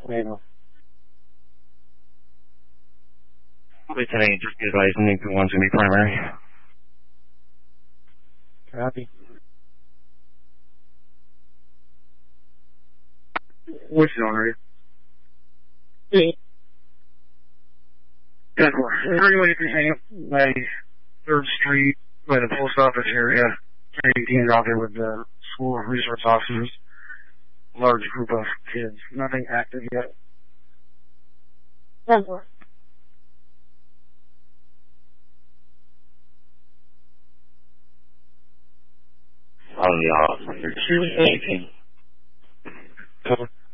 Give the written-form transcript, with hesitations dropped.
Later. Wait today, just be advised, Nick wants to be primary. Copy. Which zone are you? 8. 10-4. Everybody can hang up by 3rd Street, by the post office area. 18 out there with the school resource officers. Large group of kids. Nothing active yet. 10-4. On the officer, 218. Cover.